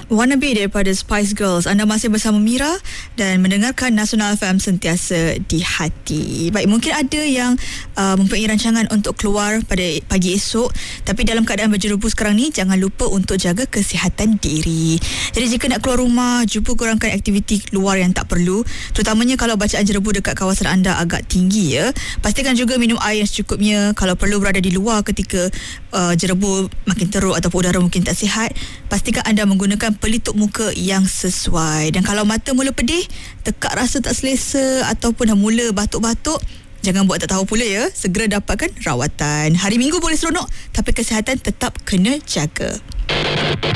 Wannabe daripada Spice Girls. Anda masih bersama Mira dan mendengarkan Nasional FM sentiasa di hati. Baik, mungkin ada yang mempunyai rancangan untuk keluar pada pagi esok, tapi dalam keadaan berjerubu sekarang ni, jangan lupa untuk jaga kesihatan diri. Jadi jika nak keluar rumah, cuba kurangkan aktiviti luar yang tak perlu, terutamanya kalau bacaan jerebu dekat kawasan anda agak tinggi ya. Pastikan juga minum air yang secukupnya. Kalau perlu berada di luar ketika jerebu makin teruk ataupun udara mungkin tak sihat, pastikan anda menggunakan pelitup muka yang sesuai. Dan kalau mata mula pedih, tekak rasa tak selesa ataupun dah mula batuk-batuk, jangan buat tak tahu pula ya. Segera dapatkan rawatan. Hari Minggu boleh seronok, tapi kesihatan tetap kena jaga.